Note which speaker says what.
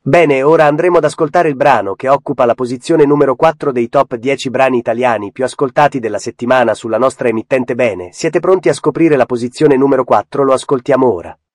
Speaker 1: Bene, ora andremo ad ascoltare il brano che occupa la posizione numero 4 dei top 10 brani italiani più ascoltati della settimana sulla nostra emittente. Bene, siete pronti a scoprire la posizione numero 4? Lo ascoltiamo ora.